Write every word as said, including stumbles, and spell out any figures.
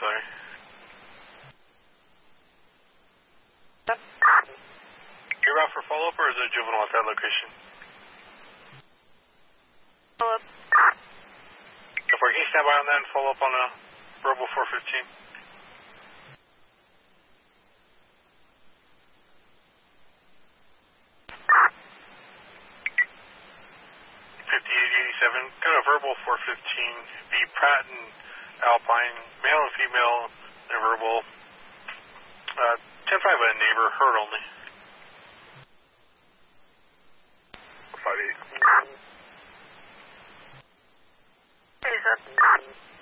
sorry. You're out for follow-up, or is it a juvenile at that location? Follow-up. Go for it. Can you stand by on that and follow up on a verbal four fifteen? fifty-eight eighty-seven. Got a verbal four fifteen. The Pratt and Alpine, male and female, and verbal. Uh, ten five a neighbor, heard only. five eight. Hey, sir.